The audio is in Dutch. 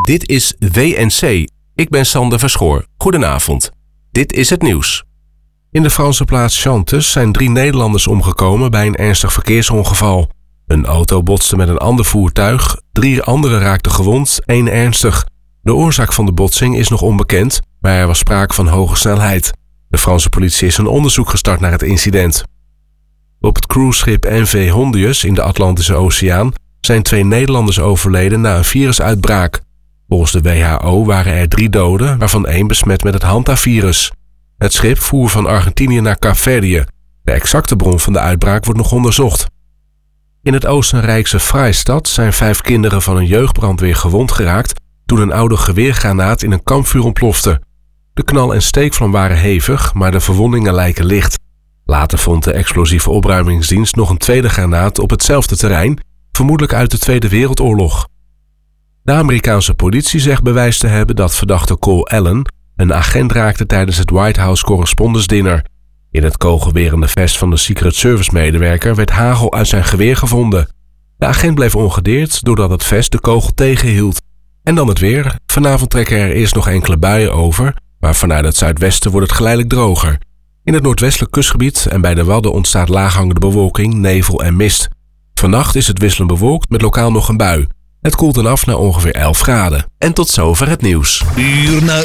Dit is WNC. Ik ben Sander Verschoor. Goedenavond. Dit is het nieuws. In de Franse plaats Chantes zijn 3 Nederlanders omgekomen bij een ernstig verkeersongeval. Een auto botste met een ander voertuig, 3 anderen raakten gewond, 1 ernstig. De oorzaak van de botsing is nog onbekend, maar er was sprake van hoge snelheid. De Franse politie is een onderzoek gestart naar het incident. Op het cruiseschip NV Hondius in de Atlantische Oceaan zijn 2 Nederlanders overleden na een virusuitbraak. Volgens de WHO waren er 3 doden, waarvan 1 besmet met het Hanta-virus. Het schip voer van Argentinië naar Kaapverdië. De exacte bron van de uitbraak wordt nog onderzocht. In het Oostenrijkse Freistadt zijn 5 kinderen van een jeugdbrandweer gewond geraakt toen een oude geweergranaat in een kampvuur ontplofte. De knal- en steekvlam waren hevig, maar de verwondingen lijken licht. Later vond de explosieve opruimingsdienst nog een tweede granaat op hetzelfde terrein, vermoedelijk uit de Tweede Wereldoorlog. De Amerikaanse politie zegt bewijs te hebben dat verdachte Cole Allen een agent raakte tijdens het White House Correspondence Dinner. In het kogelwerende vest van de Secret Service medewerker werd hagel uit zijn geweer gevonden. De agent bleef ongedeerd doordat het vest de kogel tegenhield. En dan het weer. Vanavond trekken er eerst nog enkele buien over, maar vanuit het zuidwesten wordt het geleidelijk droger. In het noordwestelijk kustgebied en bij de Wadden ontstaat laaghangende bewolking, nevel en mist. Vannacht is het wisselend bewolkt met lokaal nog een bui. Het koelt dan af naar ongeveer 11 graden. En tot zover het nieuws. Uur na